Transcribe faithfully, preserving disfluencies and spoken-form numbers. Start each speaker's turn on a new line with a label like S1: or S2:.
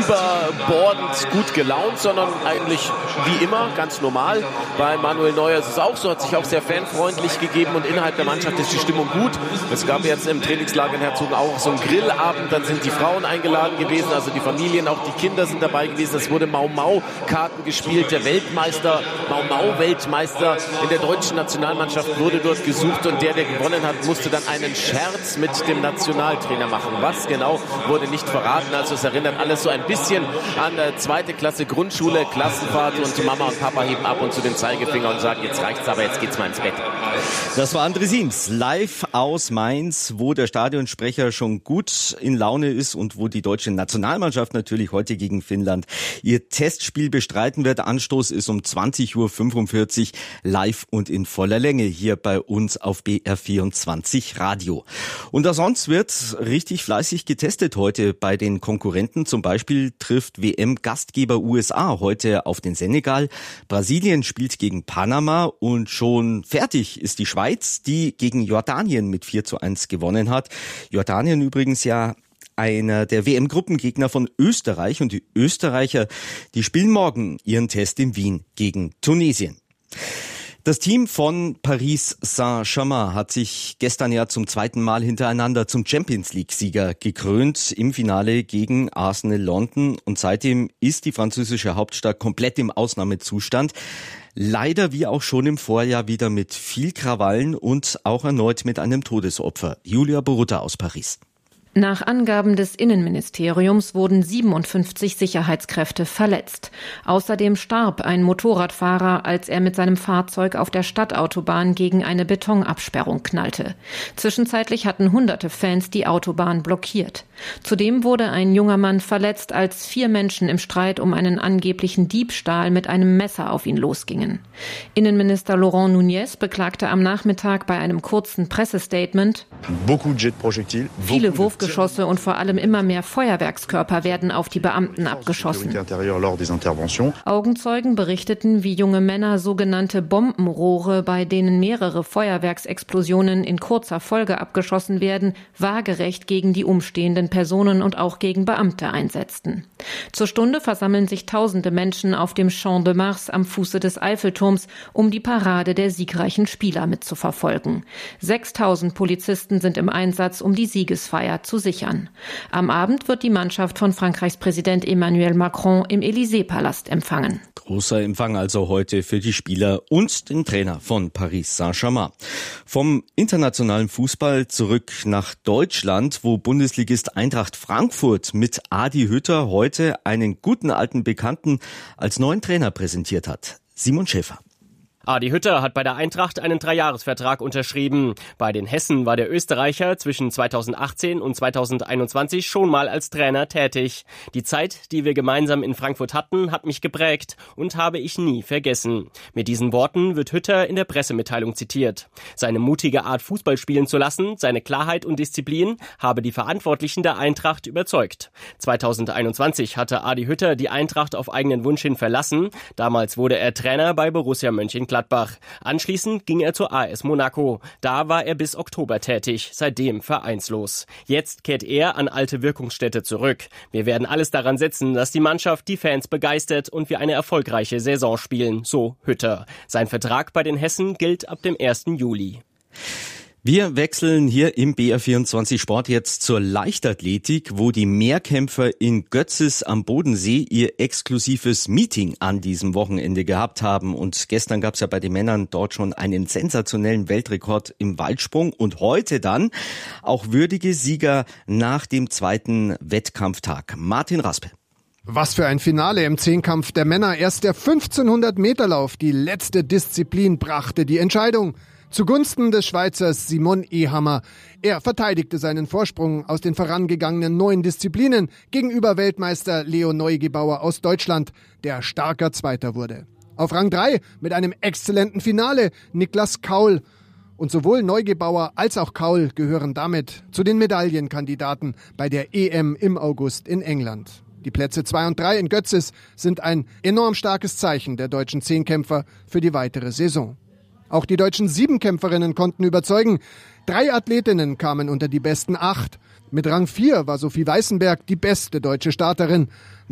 S1: überbordend gut gelaunt, sondern eigentlich wie immer, ganz normal. Bei Manuel Neuer ist es auch so, hat sich auch sehr fanfreundlich gegeben und innerhalb der Mannschaft ist die Stimmung gut. Es gab jetzt im Trainingslager in Herzogen auch so einen Grillabend, dann sind die Frauen eingeladen gewesen, also die Familien, auch die Kinder sind dabei gewesen. Es wurde Mau-Mau-Karten gespielt, der Weltmeister, Mau-Mau-Weltmeister in der deutschen Nationalmannschaft wurde dort gesucht und der, der gewonnen hat, musste dann einen Scherz mit dem Nationaltrainer machen. Was genau, wurde nicht verraten, also es erinnert alles so ein bisschen an der zweite Klasse Grundschule, Klassenfahrt und Mama und Papa heben ab und zu den Zeigefinger und sagen, jetzt reicht's, aber jetzt geht's mal ins Bett.
S2: Das war André Siems, live aus Mainz, wo der Stadionsprecher schon gut in Laune ist und wo die deutsche Nationalmannschaft natürlich heute gegen Finnland ihr Testspiel bestreiten wird. Anstoß ist um zwanzig Uhr fünfundvierzig live und in voller Länge hier bei uns auf B R vierundzwanzig Radio. Und auch sonst wird richtig fleißig getestet heute bei den Konkurrenten. Zum Beispiel trifft W M-Gastgeber U S A heute auf den Senegal. Brasilien spielt gegen Panama und schon fertig ist die Schweiz, die gegen Jordanien mit vier zu eins gewonnen hat. Jordanien übrigens ja einer der W M-Gruppengegner von Österreich und die Österreicher, die spielen morgen ihren Test in Wien gegen Tunesien. Das Team von Paris Saint-Germain hat sich gestern ja zum zweiten Mal hintereinander zum Champions-League-Sieger gekrönt im Finale gegen Arsenal London und seitdem ist die französische Hauptstadt komplett im Ausnahmezustand. Leider wie auch schon im Vorjahr wieder mit viel Krawallen und auch erneut mit einem Todesopfer. Julia Borutta aus Paris.
S3: Nach Angaben des Innenministeriums wurden siebenundfünfzig Sicherheitskräfte verletzt. Außerdem starb ein Motorradfahrer, als er mit seinem Fahrzeug auf der Stadtautobahn gegen eine Betonabsperrung knallte. Zwischenzeitlich hatten hunderte Fans die Autobahn blockiert. Zudem wurde ein junger Mann verletzt, als vier Menschen im Streit um einen angeblichen Diebstahl mit einem Messer auf ihn losgingen. Innenminister Laurent Nunez beklagte am Nachmittag bei einem kurzen Pressestatement: Viele Wurfgeschosse und vor allem immer mehr Feuerwerkskörper werden auf die Beamten abgeschossen. Augenzeugen berichteten, wie junge Männer sogenannte Bombenrohre, bei denen mehrere Feuerwerksexplosionen in kurzer Folge abgeschossen werden, waagerecht gegen die umstehenden Personen und auch gegen Beamte einsetzten. Zur Stunde versammeln sich tausende Menschen auf dem Champ de Mars am Fuße des Eiffelturms, um die Parade der siegreichen Spieler mitzuverfolgen. sechstausend Polizisten sind im Einsatz, um die Siegesfeier zu sichern. Am Abend wird die Mannschaft von Frankreichs Präsident Emmanuel Macron im Élysée-Palast empfangen.
S2: Großer Empfang also heute für die Spieler und den Trainer von Paris Saint-Germain. Vom internationalen Fußball zurück nach Deutschland, wo Bundesligist Eintracht Frankfurt mit Adi Hütter heute einen guten alten Bekannten als neuen Trainer präsentiert hat. Simon Schäfer.
S4: Adi Hütter hat bei der Eintracht einen Dreijahresvertrag unterschrieben. Bei den Hessen war der Österreicher zwischen zweitausendachtzehn und zweitausendeinundzwanzig schon mal als Trainer tätig. Die Zeit, die wir gemeinsam in Frankfurt hatten, hat mich geprägt und habe ich nie vergessen. Mit diesen Worten wird Hütter in der Pressemitteilung zitiert. Seine mutige Art, Fußball spielen zu lassen, seine Klarheit und Disziplin habe die Verantwortlichen der Eintracht überzeugt. zweitausendeinundzwanzig hatte Adi Hütter die Eintracht auf eigenen Wunsch hin verlassen. Damals wurde er Trainer bei Borussia Mönchengladbach. Gladbach. Anschließend ging er zur A S Monaco. Da war er bis Oktober tätig, seitdem vereinslos. Jetzt kehrt er an alte Wirkungsstätte zurück. Wir werden alles daran setzen, dass die Mannschaft die Fans begeistert und wir eine erfolgreiche Saison spielen, so Hütter. Sein Vertrag bei den Hessen gilt ab dem ersten Juli.
S2: Wir wechseln hier im B R vierundzwanzig Sport jetzt zur Leichtathletik, wo die Mehrkämpfer in Götzis am Bodensee ihr exklusives Meeting an diesem Wochenende gehabt haben. Und gestern gab es ja bei den Männern dort schon einen sensationellen Weltrekord im Weitsprung und heute dann auch würdige Sieger nach dem zweiten Wettkampftag. Martin Raspe.
S5: Was für ein Finale im Zehnkampf der Männer. Erst der fünfzehnhundert Meter Lauf, die letzte Disziplin, brachte die Entscheidung zugunsten des Schweizers Simon Ehammer. Er verteidigte seinen Vorsprung aus den vorangegangenen neun Disziplinen gegenüber Weltmeister Leo Neugebauer aus Deutschland, der starker Zweiter wurde. Auf Rang drei mit einem exzellenten Finale Niklas Kaul. Und sowohl Neugebauer als auch Kaul gehören damit zu den Medaillenkandidaten bei der E M im August in England. Die Plätze zwei und drei in Götzis sind ein enorm starkes Zeichen der deutschen Zehnkämpfer für die weitere Saison. Auch die deutschen Siebenkämpferinnen konnten überzeugen. Drei Athletinnen kamen unter die besten acht. Mit Rang vier war Sophie Weißenberg die beste deutsche Starterin.